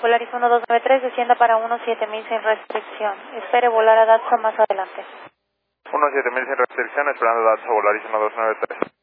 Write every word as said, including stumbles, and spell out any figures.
Volaris uno dos nueve tres, descienda para uno siete mil sin restricción. Espere volar a Datsun más adelante. uno siete mil sin restricción, esperando Datsun Volaris uno dos nueve tres.